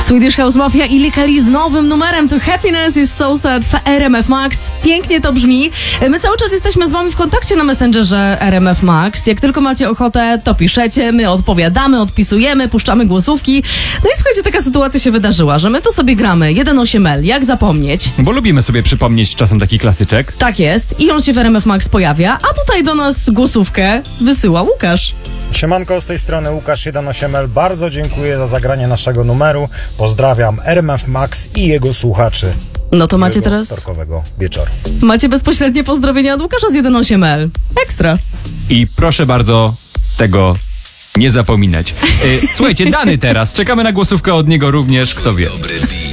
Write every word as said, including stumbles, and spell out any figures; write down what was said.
Swedish House Mafia i Likali z nowym numerem to Happiness is So Sad w R M F Max. Pięknie to brzmi. My cały czas jesteśmy z wami w kontakcie na Messengerze R M F Max. Jak tylko macie ochotę, to piszecie, my odpowiadamy, odpisujemy, puszczamy głosówki. No i słuchajcie, taka sytuacja się wydarzyła, że my tu sobie gramy jeden osiem L, jak zapomnieć. Bo lubimy sobie przypomnieć czasem taki klasyczek. Tak jest. I on się w R M F Max pojawia, a tutaj do nas głosówkę wysyła Łukasz. Siemanko, z tej strony Łukasz jeden osiem L. Bardzo dziękuję za zagranie naszego numeru. Pozdrawiam R M F Max i jego słuchaczy. No to macie Miłego teraz... wtorkowego wieczoru. Macie bezpośrednie pozdrowienia od Łukasza z jeden osiem L. Ekstra. I proszę bardzo tego nie zapominać. Yy, słuchajcie, Dany teraz. Czekamy na głosówkę od niego również, kto wie.